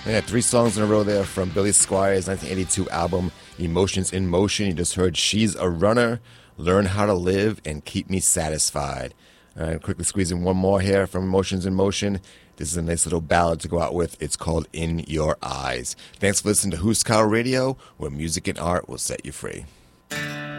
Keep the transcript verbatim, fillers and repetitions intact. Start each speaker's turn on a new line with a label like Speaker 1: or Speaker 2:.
Speaker 1: Yeah, three songs in a row there from Billy Squires' nineteen eighty-two album, Emotions in Motion. You just heard She's a Runner, Learn How to Live, and Keep Me Satisfied. All right, quickly squeezing one more here from Emotions in Motion. This is a nice little ballad to go out with. It's called In Your Eyes. Thanks for listening to Huskar Radio, where music and art will set you free.